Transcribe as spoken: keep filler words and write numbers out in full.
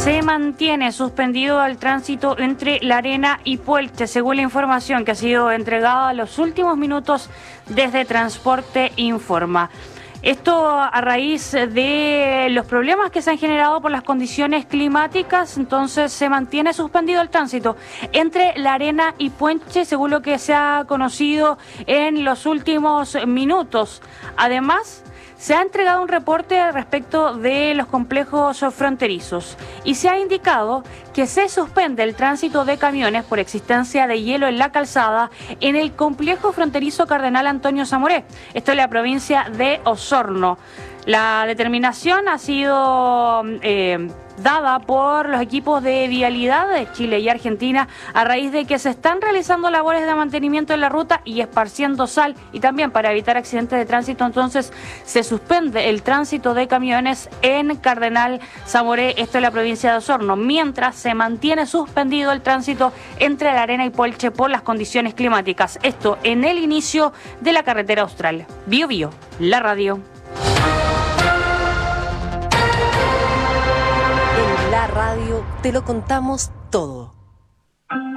Se mantiene suspendido el tránsito entre La Arena y Puelche, según la información que ha sido entregada en los últimos minutos desde Transporte Informa. Esto a raíz de los problemas que se han generado por las condiciones climáticas, entonces se mantiene suspendido el tránsito entre La Arena y Puelche, según lo que se ha conocido en los últimos minutos. Además, se ha entregado un reporte respecto de los complejos fronterizos y se ha indicado que se suspende el tránsito de camiones por existencia de hielo en la calzada en el complejo fronterizo Cardenal Antonio Zamoré, esto en la provincia de Osorno. La determinación ha sido eh, dada por los equipos de vialidad de Chile y Argentina a raíz de que se están realizando labores de mantenimiento en la ruta y esparciendo sal, y también para evitar accidentes de tránsito. Entonces se suspende el tránsito de camiones en Cardenal Zamoré, esto en la provincia de Osorno, mientras se mantiene suspendido el tránsito entre La Arena y Puelche por las condiciones climáticas, esto en el inicio de la carretera austral. Bio Bio, la radio. La radio te lo contamos todo.